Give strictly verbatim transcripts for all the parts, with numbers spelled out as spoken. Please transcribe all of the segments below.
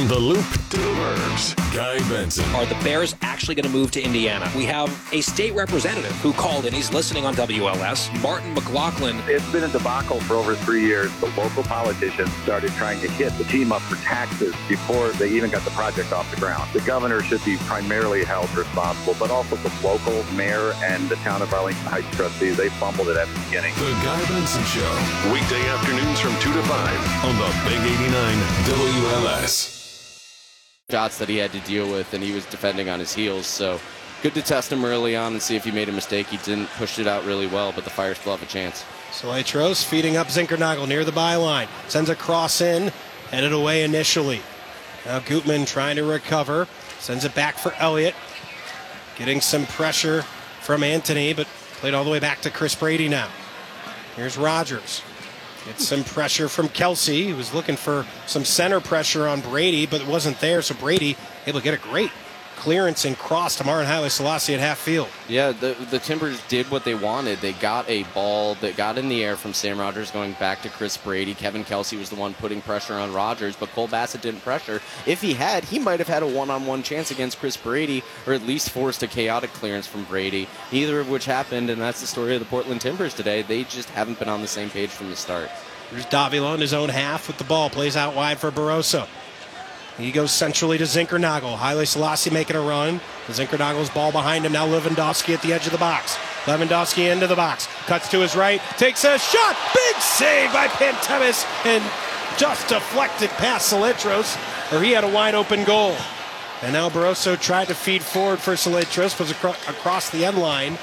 From the loop to the burbs, Guy Benson. Are the Bears actually going to move to Indiana? We have a state representative who called in. He's listening on W L S, Martin McLaughlin. It's been a debacle for over three years. The local politicians started trying to hit the team up for taxes before they even got the project off the ground. The governor should be primarily held responsible, but also the local mayor and the town of Arlington Heights trustees. They fumbled it at the beginning. The Guy Benson Show. Weekday afternoons from two to five on the Big eighty-nine W L S. Shots that he had to deal with, and he was defending on his heels, so good to test him early on and see if he made a mistake. He didn't push it out really well, but the Fire still have a chance. Saletros feeding up Zinkernagel near the byline. Sends a cross in, headed away initially. Now Gutman trying to recover. Sends it back for Elliott. Getting some pressure from Anthony, but played all the way back to Chris Brady now. Here's Rogers. Gets some pressure from Kelsey. He was looking for some center pressure on Brady, but it wasn't there, so Brady able to get a great clearance and cross to Marin Haile Selassie at half field. Yeah, the the Timbers did what they wanted. They got a ball that got in the air from Sam Rogers going back to Chris Brady. Kevin Kelsey was the one putting pressure on Rogers, but Cole Bassett didn't pressure. If he had, he might have had a one-on-one chance against Chris Brady, or at least forced a chaotic clearance from Brady, neither of which happened, and that's the story of the Portland Timbers today. They just haven't been on the same page from the start. Here's Davila in his own half with the ball. Plays out wide for Barroso. He goes centrally to Zinkernagel. Haile Selassie making a run. Zinkernagel's ball behind him. Now Lewandowski at the edge of the box. Lewandowski into the box. Cuts to his right. Takes a shot. Big save by Pantemis. And just deflected past Saletros, or he had a wide open goal. And now Barroso tried to feed forward for Saletros. Was acro- across the end line.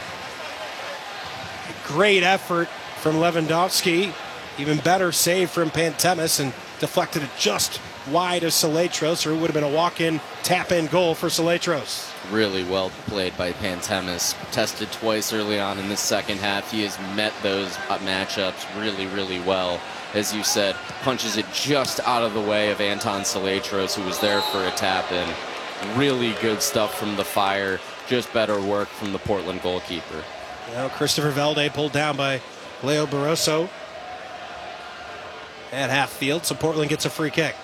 Great effort from Lewandowski. Even better save from Pantemis, and deflected it just wide of Saletros, or it would have been a walk-in, tap-in goal for Saletros. Really well played by Pantemis. Tested twice early on in the second half. He has met those matchups really, really well. As you said, punches it just out of the way of Anton Saletros, who was there for a tap-in. Really good stuff from the Fire. Just better work from the Portland goalkeeper. Now Christopher Velde pulled down by Leo Barroso at half field, so Portland gets a free kick.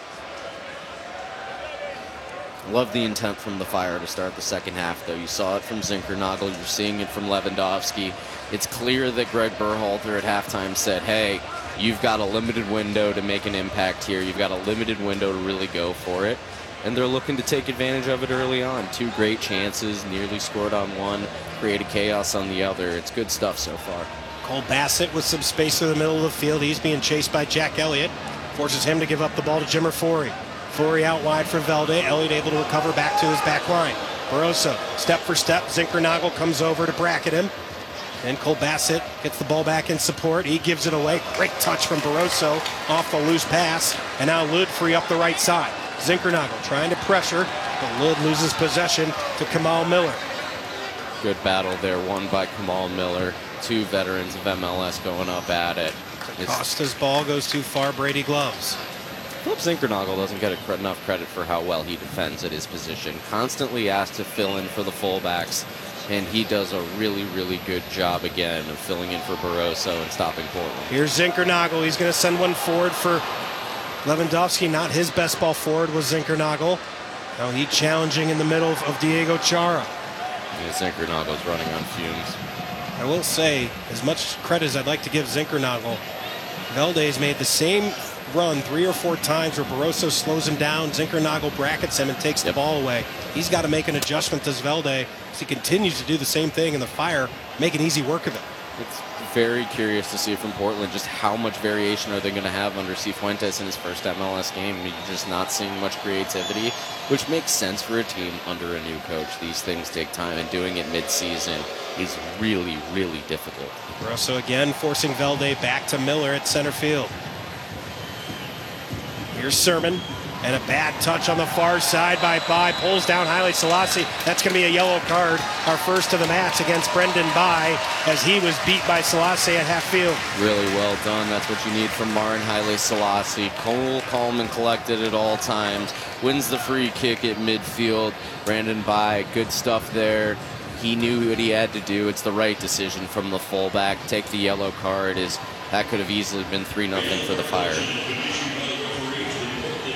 Love the intent from the Fire to start the second half, though. You saw it from Zinkernagel. You're seeing it from Lewandowski. It's clear that Greg Berhalter at halftime said, hey, you've got a limited window to make an impact here. You've got a limited window to really go for it. And they're looking to take advantage of it early on. Two great chances, nearly scored on one, created chaos on the other. It's good stuff so far. Cole Bassett with some space through the middle of the field. He's being chased by Jack Elliott. Forces him to give up the ball to Jimmer Forey. Forey out wide for Velde. Elliott able to recover back to his back line. Barroso, step for step. Zinkernagel comes over to bracket him. And Cole Bassett gets the ball back in support. He gives it away. Great touch from Barroso off the loose pass. And now Lud free up the right side. Zinkernagel trying to pressure, but Lud loses possession to Kamal Miller. Good battle there, won by Kamal Miller. Two veterans of M L S going up at it. Costa's ball goes too far. Brady gloves. Philip Zinkernagel doesn't get a, enough credit for how well he defends at his position. Constantly asked to fill in for the fullbacks, and he does a really, really good job again of filling in for Barroso and stopping Portland. Here's Zinkernagel. He's going to send one forward for Lewandowski. Not his best ball forward was Zinkernagel. Now he challenging in the middle of Diego Chara. Yeah, Zinkernagel's running on fumes. I will say, as much credit as I'd like to give Zinkernagel, Velde's made the same run three or four times where Barroso slows him down, Zinkernagel brackets him and takes yep. the ball away. He's got to make an adjustment to Velde as he continues to do the same thing in the Fire, making easy work of it. It's very curious to see from Portland just how much variation are they going to have under Cifuentes in his first M L S game. You're just not seeing much creativity, which makes sense for a team under a new coach. These things take time, and doing it mid-season is really, really difficult. Barroso again forcing Velde back to Miller at center field. Here's Sermon, and a bad touch on the far side by Bai. Pulls down Haile Selassie. That's going to be a yellow card, our first of the match against Brendan Bai, as he was beat by Selassie at half field. Really well done. That's what you need from Marin Haile Selassie. Cool, calm, and collected at all times. Wins the free kick at midfield. Brandon Bai, good stuff there. He knew what he had to do. It's the right decision from the fullback. Take the yellow card. Is that could have easily been three nothing for the Fire.